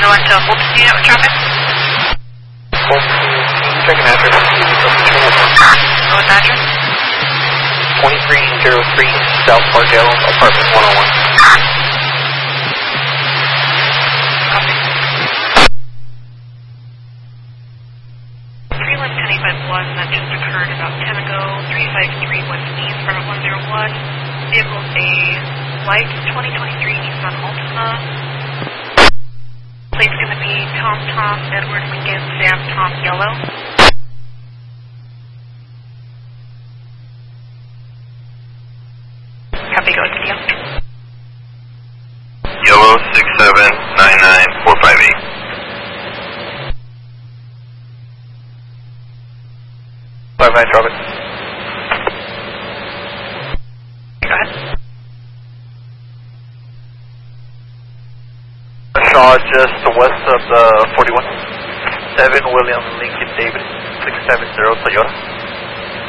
on to Fulton unit with traffic. Fulton, check an address. What's the address? 2303 South Parkdale, apartment 101. Prelim 1085-1 that just occurred about 10 ago, 353 West East, Apartment 101. Vehicle is a white 2023 Nissan Altima. Plate's going to be Tom, Edward, Lincoln, Sam, Tom, Yellow. Copy, go to deal. Yellow 6799458. Bye-bye, drop it. Go ahead. Shaw, just west of the 41. 7 William Lincoln David, 670 Toyota.